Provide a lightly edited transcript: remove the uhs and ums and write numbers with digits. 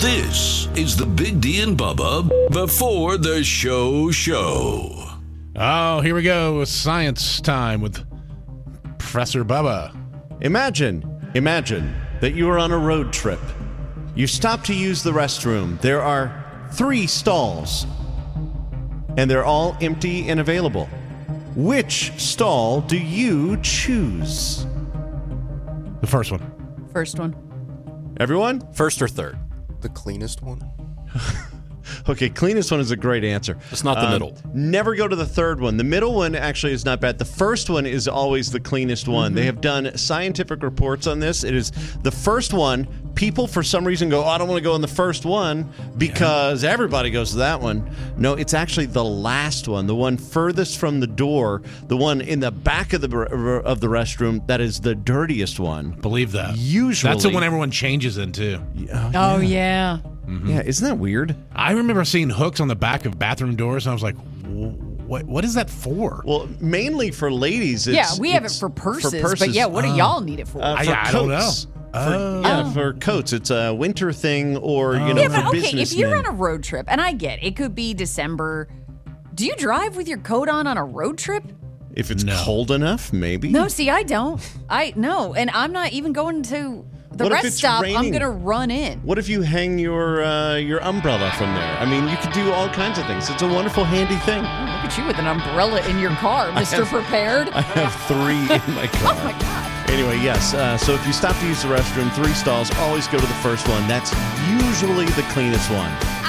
This is the Big D and Bubba before the show. Oh, here we go. Science time with Professor Bubba. Imagine that you are on a road trip. You stop to use the restroom. There are 3 stalls, and they're all empty and available. Which stall do you choose? The first one. First one. Everyone? First or third? The cleanest one? Okay, cleanest one is a great answer. It's not the middle. Never go to the third one. The middle one actually is not bad. The first one is always the cleanest one. They have done scientific reports on this. It is the first one. People, for some reason, go, I don't want to go in the first one because everybody goes to that one. No, it's actually the last one, the one furthest from the door, the one in the back of the restroom that is the dirtiest one. Believe that. Usually. That's the one everyone changes into. Oh, yeah. Yeah, isn't that weird? I remember seeing hooks on the back of bathroom doors, and I was like, what is that for? Well, mainly for ladies. We have it for purses, but yeah, what do y'all need it for? For I don't know. coats. For coats. It's a winter thing or, for but businessmen. if you're on a road trip, and I get it could be December, do you drive with your coat on a road trip? If it's cold enough, maybe. No, see, I don't. No, and I'm not even going to the What if rest it's stop. raining? I'm going to run in. What if you hang your umbrella from there? I mean, you could do all kinds of things. It's a wonderful, handy thing. Look at you with an umbrella in your car, Mr. Prepared. I have 3 in my car. Oh, my God. Anyway, yes. So if you stop to use the restroom, 3 stalls, always go to the first one. That's usually the cleanest one.